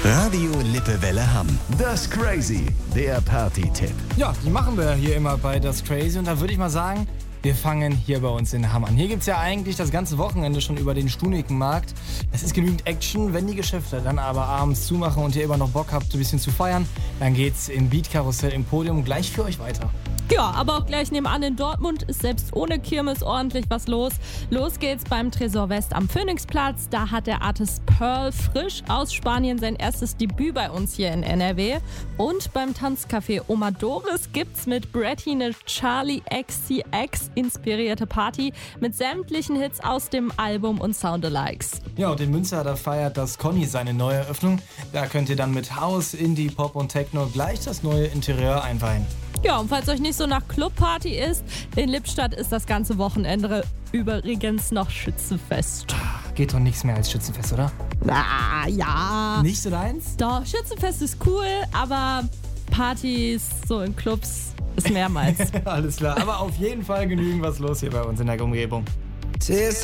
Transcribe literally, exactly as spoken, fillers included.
Radio Lippewelle Hamm. Das Crazy, der Party-Tipp. Ja, die machen wir hier immer bei Das Crazy. Und da würde ich mal sagen, wir fangen hier bei uns in Hamm an. Hier gibt es ja eigentlich das ganze Wochenende schon über den Stunikenmarkt. Es ist genügend Action. Wenn die Geschäfte dann aber abends zumachen und ihr immer noch Bock habt, ein bisschen zu feiern, dann geht's im Beat-Karussell im Podium gleich für euch weiter. Ja, aber auch gleich nebenan in Dortmund ist selbst ohne Kirmes ordentlich was los. Los geht's beim Tresor West am Phoenixplatz. Da hat der Artist Pearl frisch aus Spanien sein erstes Debüt bei uns hier in N R W. Und beim Tanzcafé Oma Doris gibt's mit Bretty eine Charlie X C X inspirierte Party mit sämtlichen Hits aus dem Album und Soundalikes. Ja, und in Münster, da feiert das Conny seine neue Eröffnung. Da könnt ihr dann mit House, Indie, Pop und Techno gleich das neue Interieur einweihen. Ja, und falls euch nicht so nach Clubparty ist, in Lippstadt ist das ganze Wochenende übrigens noch Schützenfest. Geht doch nichts mehr als Schützenfest, oder? Ah, ja. Nicht so deins? Doch, Schützenfest ist cool, aber Partys so in Clubs ist mehrmals. Alles klar, aber auf jeden Fall genügend was los hier bei uns in der Umgebung.